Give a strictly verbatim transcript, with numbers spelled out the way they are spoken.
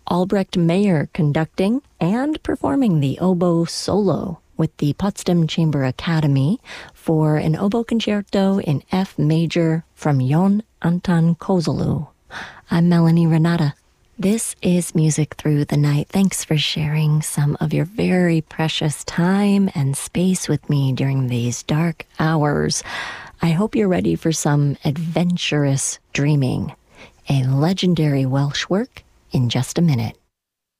Albrecht Meyer conducting and performing the oboe solo with the Potsdam Chamber Academy for an oboe concerto in F major from Jon Anton Kozellu. I'm Melanie Renata. This is Music Through the Night. Thanks for sharing some of your very precious time and space with me during these dark hours. I hope you're ready for some adventurous dreaming. A legendary Welsh work in just a minute.